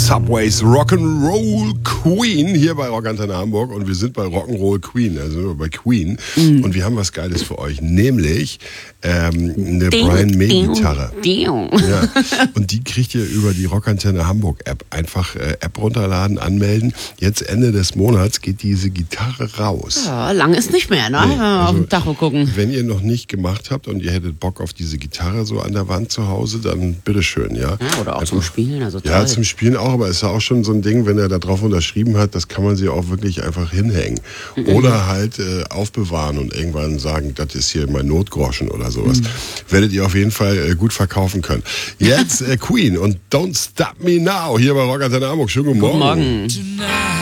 Subways Rock'n'Roll Queen hier bei Rockantenne Hamburg und wir sind bei Rock'n'Roll Queen, also bei Queen und wir haben was Geiles für euch, nämlich eine Brian May Gitarre. Ja. Und die kriegt ihr über die Rockantenne Hamburg App. Einfach App runterladen, anmelden. Jetzt Ende des Monats geht diese Gitarre raus. Ja, lang ist nicht mehr, ne? Nee, also, auf dem Tacho gucken. Wenn ihr noch nicht gemacht habt und ihr hättet Bock auf diese Gitarre so an der Wand zu Hause, dann bitteschön, ja. Ja, oder auch einfach, zum Spielen, also toll. Ja, zum Spielen auch, aber ist ja auch schon so ein Ding, wenn er da drauf unterschrieben hat, das kann man sich auch wirklich einfach hinhängen. Oder halt aufbewahren und irgendwann sagen, das ist hier mein Notgroschen oder sowas. Werdet ihr auf jeden Fall gut verkaufen können. Jetzt Queen und Don't Stop Me Now hier bei Rockantenne Hamburg. Schönen guten Morgen. Guten Morgen.